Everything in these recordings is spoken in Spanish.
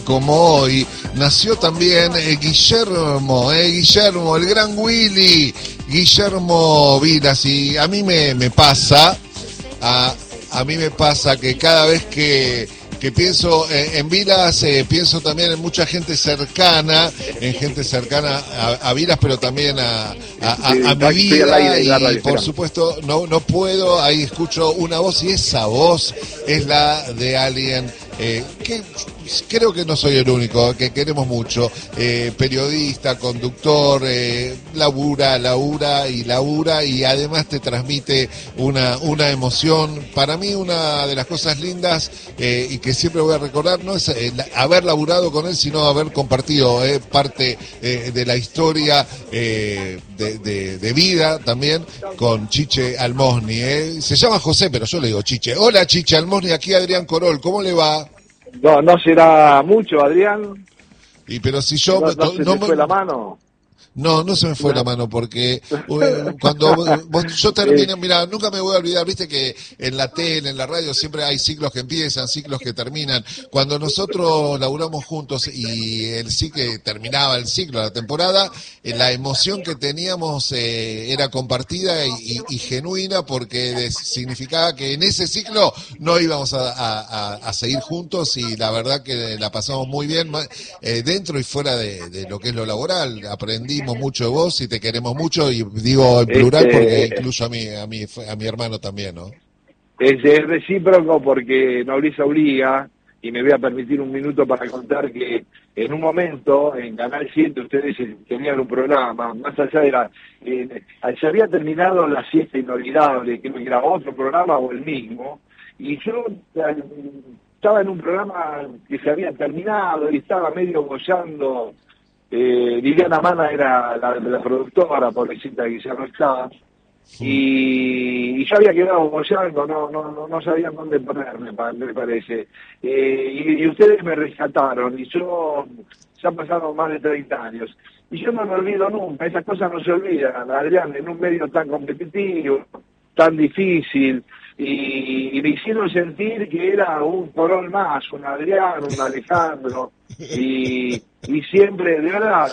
como hoy, nació también Guillermo, el gran Willy, Guillermo Vilas, y a mí me pasa, a mí me pasa que cada vez que pienso en Vilas, pienso también en mucha gente cercana, a Vilas, pero también a mi vida, y por supuesto no puedo, ahí escucho una voz, y esa voz es la de alguien que creo que no soy el único, que queremos mucho, periodista, conductor, labura, y además te transmite una emoción. Para mí una de las cosas lindas, y que siempre voy a recordar, no es haber laburado con él, sino haber compartido parte de la historia de vida también con Chiche Almosni. Se llama José, pero yo le digo Chiche. Hola Chiche Almosni, aquí Adrián Corol, ¿cómo le va? No será mucho, Adrián. Pero si yo no se me fue la mano. No se me fue la mano, porque cuando yo termino, mira, nunca me voy a olvidar, viste que en la tele, en la radio, siempre hay ciclos que empiezan, ciclos que terminan. Cuando nosotros laburamos juntos y terminaba el ciclo, la temporada, la emoción que teníamos era compartida y genuina, porque significaba que en ese ciclo no íbamos a seguir juntos, y la verdad que la pasamos muy bien, dentro y fuera de lo que es lo laboral. Aprendimos mucho de vos y te queremos mucho, y digo en plural porque incluyo a mi hermano también, ¿no? Es recíproco, porque nobleza obliga, y me voy a permitir un minuto para contar que en un momento en Canal 7 ustedes tenían un programa, más allá de se había terminado La Siesta Inolvidable, que era otro programa o el mismo, y yo estaba en un programa que se había terminado y estaba medio bollando. Liliana Mana era la productora, pobrecita, que ya no estaba, y yo había quedado bollando, no sabían dónde ponerme, me parece, y ustedes me rescataron, y yo, ya pasaron más de 30 años, y yo no me olvido nunca, esas cosas no se olvidan, Adrián, en un medio tan competitivo, tan difícil, y me hicieron sentir que era un Corol más, un Adrián, un Alejandro, y siempre, de verdad,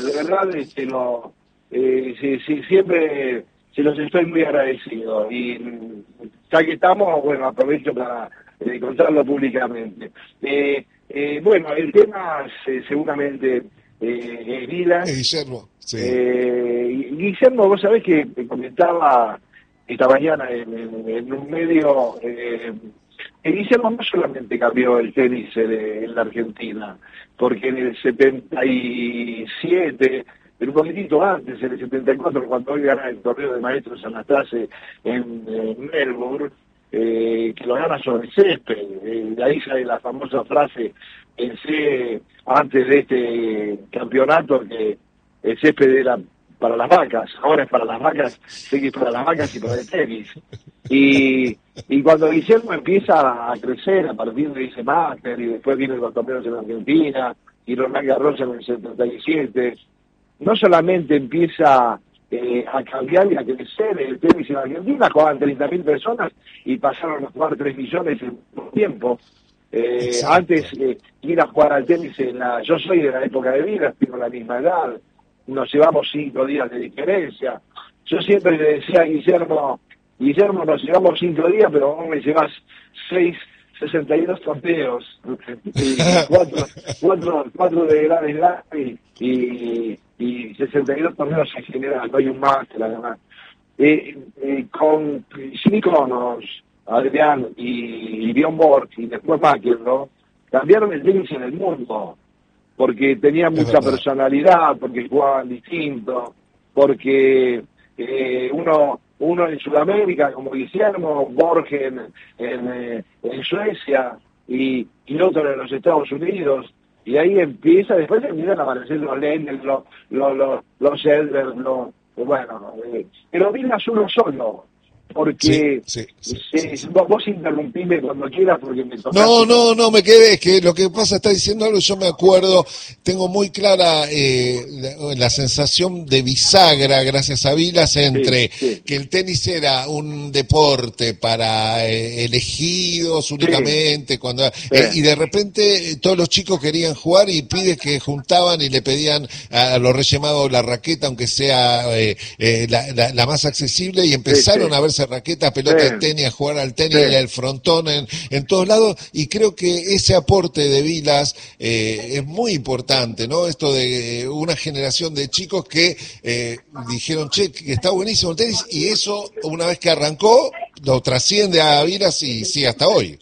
siempre se los estoy muy agradecido, y ya que estamos, bueno, aprovecho para contarlo públicamente. Bueno, el tema seguramente es Vilas. Guillermo, sí. Guillermo, vos sabés que me comentaba esta mañana en un medio, Guillermo no solamente cambió el tenis en la Argentina, porque en el 77, pero un poquitito antes, en el 74, cuando hoy gana el torneo de maestros Anastase en Melbourne, que lo gana sobre el césped, de ahí sale la famosa frase, pensé antes de este campeonato que el césped era para las vacas, ahora es para las vacas, sé que es para las vacas y para el tenis. Y cuando Guillermo empieza a crecer a partir de ese máster, y después vienen los torneos en Argentina, y Roland Garros en el 77, no solamente empieza a cambiar y a crecer el tenis en Argentina, jugaban 30.000 personas y pasaron a jugar 3 millones en poco tiempo. Antes ir a jugar al tenis yo soy de la época de vida, tengo la misma edad, nos llevamos 5 días de diferencia. Yo siempre le decía a Guillermo, nos llevamos 5 días, pero vos me llevas 62 torneos, 4 de Grand Slam y 62 torneos en general, no hay un máster además. Con Jimmy Connors, Adrián y Bjorn Borg, y después McEnroe, cambiaron el tenis en el mundo, porque tenían mucha personalidad, porque jugaban distinto, porque uno en Sudamérica, como Guillermo, Borges en Suecia, y otro en los Estados Unidos, y ahí empieza, después empiezan a aparecer los Lennon, los Edler, bueno, pero Vilas uno solo, porque sí. vos interrumpime cuando quieras porque me tocaste. No, me quedé, es que lo que pasa, está diciendo algo, yo me acuerdo, tengo muy clara la sensación de bisagra, gracias a Vilas, entre que el tenis era un deporte para elegidos únicamente, y de repente todos los chicos querían jugar y pibes que juntaban y le pedían a los Reyes Magos la raqueta, aunque sea la más accesible, y empezaron a verse raquetas, pelota de tenis, a jugar al tenis y al frontón en todos lados, y creo que ese aporte de Vilas es muy importante, ¿no? Esto de una generación de chicos que dijeron, che, que está buenísimo el tenis, y eso, una vez que arrancó, lo trasciende a Vilas y sigue hasta hoy.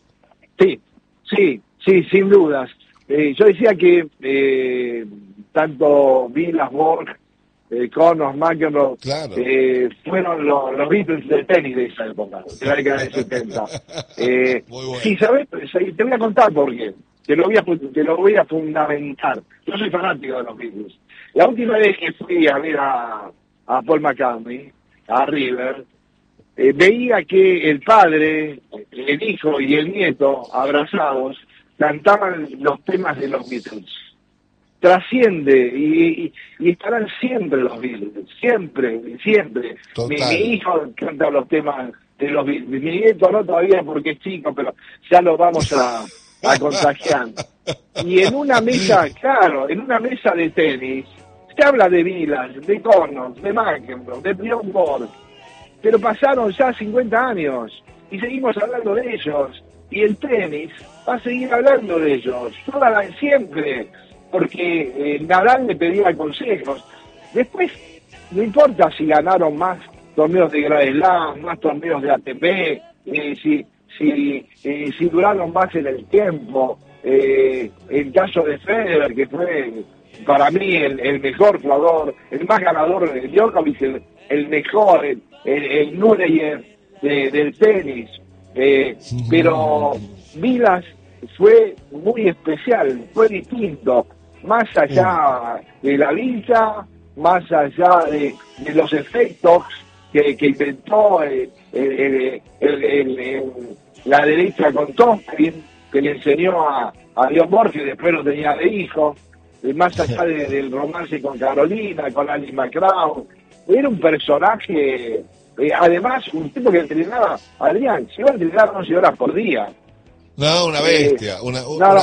Sí, sin dudas. Yo decía que tanto Vilas, Borg, Connors, McEnroe, claro. fueron los Beatles del tenis de esa época, de la década del 70. Muy bueno. Sí, ¿sabes? Te voy a contar por qué. Te lo voy a fundamentar. Yo soy fanático de los Beatles. La última vez que fui a ver a Paul McCartney, a River, veía que el padre, el hijo y el nieto, abrazados, cantaban los temas de los Beatles. Trasciende y estarán siempre los Beatles, siempre. Mi hijo canta los temas de los Beatles, mi nieto no todavía porque es chico, pero ya lo vamos a contagiar. Y en una mesa de tenis, se habla de Vilas, de Connors, de McEnroe, de Bjorn Borg, pero pasaron ya 50 años y seguimos hablando de ellos, y el tenis va a seguir hablando de ellos, siempre. Porque Nadal le pedía consejos. Después, no importa si ganaron más torneos de Grand Slam, más torneos de ATP, si duraron más en el tiempo. El caso de Federer, que fue para mí el mejor jugador, el más ganador de Djokovic, el mejor, el Nureyev del tenis. Pero Vilas fue muy especial, fue distinto. Más allá de la vista, más allá de los efectos que inventó la derecha con Tompkins, que le enseñó a Bjorn Borg, que después lo tenía de hijo, más allá del romance con Carolina, con Alice McGraw. Era un personaje, además, un tipo que entrenaba, Adrián, se iba a entrenar 11 horas por día. No, una bestia, una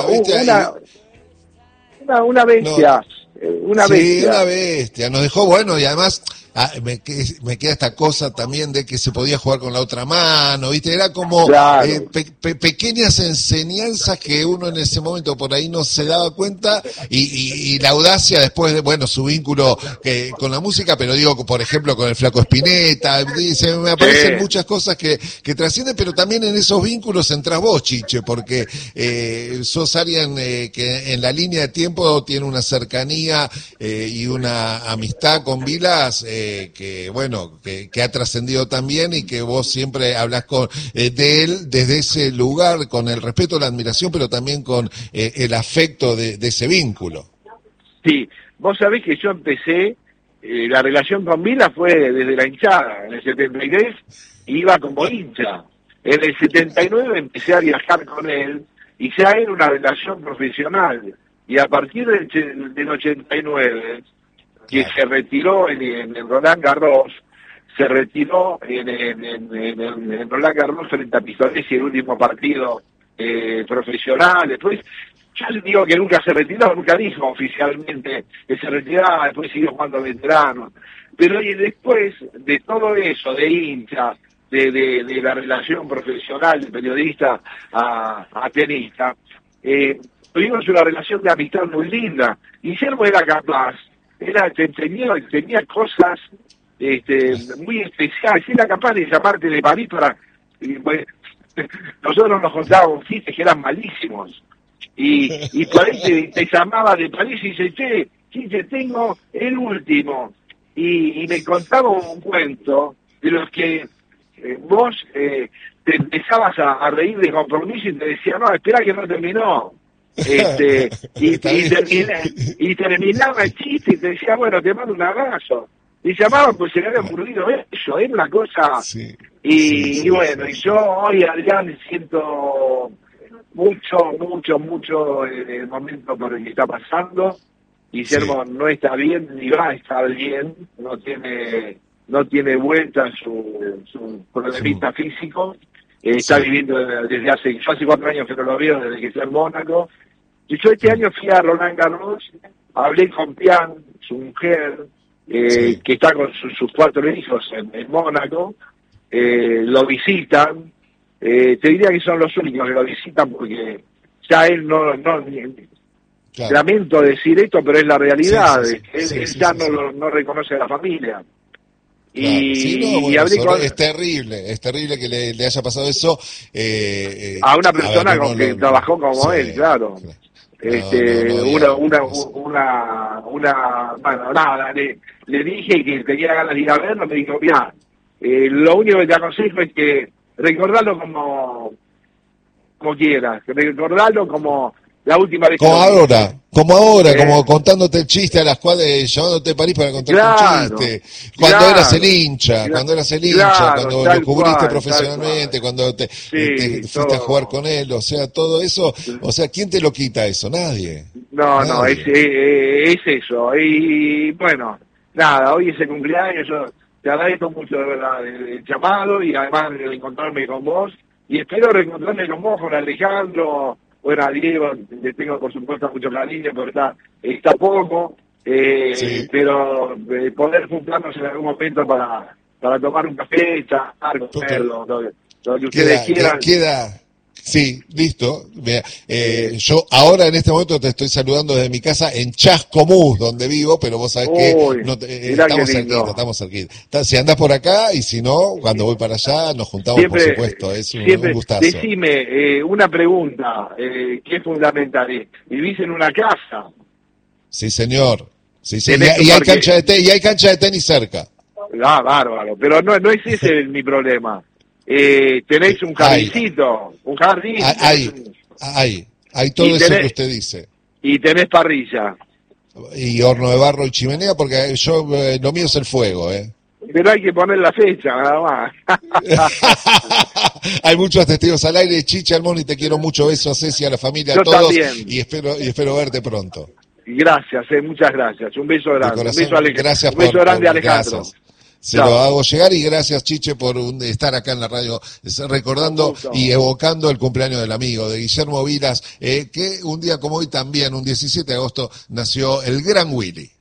bestia. Una bestia. Nos dejó, bueno, y además me queda esta cosa también de que se podía jugar con la otra mano, ¿viste? Era como pequeñas enseñanzas que uno en ese momento por ahí no se daba cuenta, y la audacia después de, bueno, su vínculo con la música, pero digo, por ejemplo, con el Flaco Spinetta, me aparecen muchas cosas que trascienden, pero también en esos vínculos entras vos, Chiche, porque sos alguien que en la línea de tiempo tiene una cercanía y una amistad con Vilas, que bueno, que ha trascendido también, y que vos siempre hablas de él desde ese lugar, con el respeto, la admiración, pero también con el afecto de ese vínculo. Sí, vos sabés que yo empecé, la relación con Vilas fue desde la hinchada. En el 73 iba como hincha, en el 79 empecé a viajar con él, y ya era una relación profesional, y a partir del 89, que se retiró en Roland Garros, se retiró en Roland Garros frente a Pistolesi, el último partido profesional. Después, yo digo que nunca se retiró, nunca dijo oficialmente que se retiraba, después siguió jugando veterano. Pero después de todo eso, de hincha, de la relación profesional, de periodista a tenista, tuvimos una relación de amistad muy linda. Guillermo era capaz, tenía cosas muy especiales, era capaz de llamarte de París para... pues, nosotros nos contábamos chistes que eran malísimos, y por ahí te llamaba de París y dice, che, tengo el último, y me contaba un cuento de los que vos te empezabas a reír de compromiso y te decía, no, espera que no terminó. Y terminaba el chiste y te decía, bueno, te mando un abrazo. Y llamaban pues se le había ocurrido eso, era una cosa... Sí. Y bueno, y yo hoy, Adrián, siento mucho el momento por el que está pasando. Guillermo no está bien, ni va a estar bien, no tiene vuelta su problemita físico. Está viviendo desde hace 4 años que no lo veo, desde que está en Mónaco. Y yo este año fui a Roland Garros, hablé con Pian, su mujer, que está con sus 4 hijos en Mónaco, lo visitan, te diría que son los únicos que lo visitan porque ya él no Claro. lamento decir esto, pero es la realidad, él ya sí. No reconoce a la familia. Claro. Y hablé con... Es terrible que le haya pasado eso a una persona con que trabajó como él, claro. Bueno, nada, le dije que tenía ganas de ir a verlo, me dijo, mira, lo único que te aconsejo es que recordarlo como quieras, recordarlo como la última vez como ahora, como contándote el chiste a las cuadras, llamándote de París para contarte un chiste, cuando eras el hincha, cuando lo cubriste profesionalmente, cuando te fuiste a jugar con él, o sea, todo eso, o sea, ¿quién te lo quita eso? Nadie. No, es eso, y bueno, nada, hoy es el cumpleaños, yo te agradezco mucho de verdad el llamado y además de encontrarme con vos, y espero reencontrarme con vos, con Alejandro. Bueno, a Diego le tengo por supuesto mucho cariño, porque está poco, pero poder juntarnos en algún momento para tomar un café, charlar, comer, lo que ustedes quieran. Sí, listo. Yo ahora en este momento te estoy saludando desde mi casa en Chascomús, donde vivo, pero vos sabés que estamos cerquita. Si andás por acá y si no, cuando voy para allá nos juntamos, por supuesto. Es un gustazo. Decime una pregunta que es fundamental. ¿Vivís en una casa? Sí, señor. Sí. Y hay cancha de tenis cerca. Ah, bárbaro. Pero no es ese mi problema. Tenéis un jardincito, un jardín. Hay todo eso que usted dice. Y tenés parrilla. Y horno de barro y chimenea, porque lo mío es el fuego, Pero hay que poner la fecha, nada más. Hay muchos testigos al aire. Chicha Almoni, te quiero mucho. Beso a Ceci, a la familia, yo a todos. También. Y espero verte pronto. Gracias, muchas gracias. Un beso grande. Corazón, un beso, gracias un beso grande, Alejandro. Gracias. Se lo hago llegar y gracias, Chiche, por estar acá en la radio recordando y evocando el cumpleaños del amigo, de Guillermo Vilas, que un día como hoy también, un 17 de agosto, nació el gran Willy.